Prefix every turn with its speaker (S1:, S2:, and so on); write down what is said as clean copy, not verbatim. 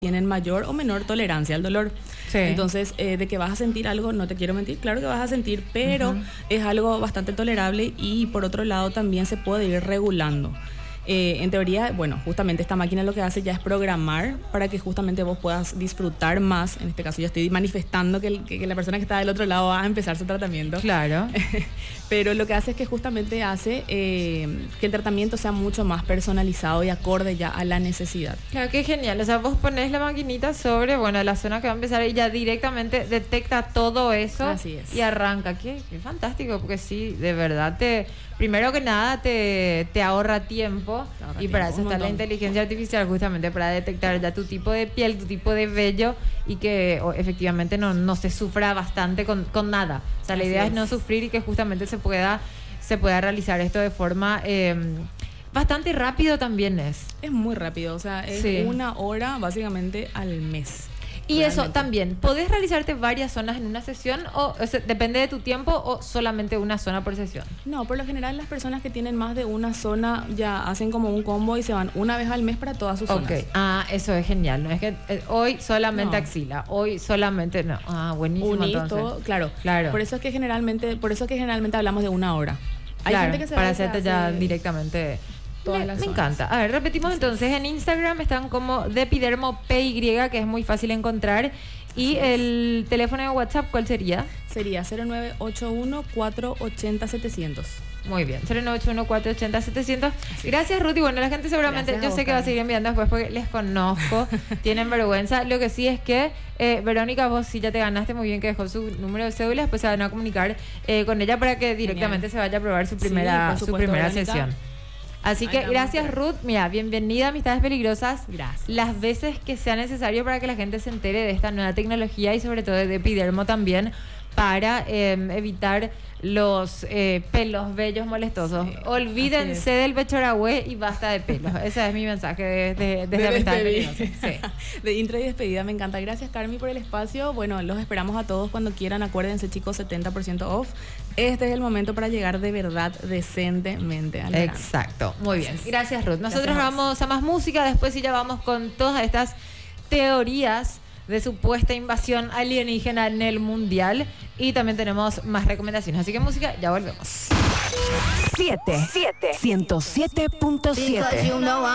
S1: tienen mayor o menor tolerancia al dolor.
S2: Sí.
S1: Entonces, de que vas a sentir algo, no te quiero mentir, claro que vas a sentir, pero es algo bastante tolerable y por otro lado también se puede ir regulando. En teoría, bueno, justamente esta máquina lo que hace ya es programar para que justamente vos puedas disfrutar más. En este caso yo estoy manifestando que la persona que está del otro lado va a empezar su tratamiento.
S2: Claro.
S1: Pero lo que hace es que justamente hace que el tratamiento sea mucho más personalizado y acorde ya a la necesidad.
S2: Claro, qué genial. O sea, vos ponés la maquinita sobre, bueno, la zona que va a empezar y ya directamente detecta todo eso.
S1: Así es.
S2: Y arranca. Qué fantástico, porque sí, de verdad primero que nada te ahorra tiempo. Y para eso está la inteligencia artificial, justamente para detectar ya tu tipo de piel, tu tipo de vello y que efectivamente no se sufra bastante con nada. O sea, la idea es no sufrir y que justamente se pueda realizar esto de forma bastante rápido también es.
S1: Es muy rápido, o sea, es 1 hora básicamente al mes.
S2: Y
S1: realmente.
S2: Eso también, ¿podés realizarte varias zonas en una sesión o sea, depende de tu tiempo o solamente una zona por sesión?
S1: No, por lo general las personas que tienen más de una zona ya hacen como un combo y se van una vez al mes para todas sus zonas.
S2: Eso es genial, no es que hoy solamente axila, hoy solamente no. Buenísimo.
S1: Unís
S2: entonces.
S1: todo, claro. Por eso es que generalmente hablamos de 1 hora. Hay
S2: claro,
S1: gente que
S2: para hacerte ya directamente. Me encanta. A ver, repetimos entonces. En Instagram están como DepidermoPY, que es muy fácil encontrar. Y el teléfono de WhatsApp, ¿cuál sería?
S1: Sería 0981-480-700.
S2: Muy bien, 0981-480-700. Gracias, Ruth. Y bueno, la gente seguramente, yo sé que va a seguir enviando después porque les conozco, tienen vergüenza. Lo que sí es que, Verónica, vos sí ya te ganaste, muy bien que dejó su número de cédula, después se van a comunicar con ella para que directamente se vaya a probar su primera sesión. Así que gracias, Ruth. Mira, bienvenida a Amistades Peligrosas.
S1: Gracias.
S2: Las veces que sea necesario para que la gente se entere de esta nueva tecnología y sobre todo de epidermo también para evitar los pelos bellos molestosos.
S1: Sí,
S2: olvídense del Bechoragüe y basta de pelos. Ese es mi mensaje desde Amistades Peligrosas. Sí.
S1: De intro y despedida, me encanta. Gracias, Carmi, por el espacio. Bueno, los esperamos a todos cuando quieran. Acuérdense, chicos, 70% off. Este es el momento para llegar de verdad decentemente al verano.
S2: Exacto. Muy bien. Gracias, Ruth. Nosotros vamos a más música. Después sí ya vamos con todas estas teorías de supuesta invasión alienígena en el mundial y también tenemos más recomendaciones, así que música, ya volvemos.
S3: 107.7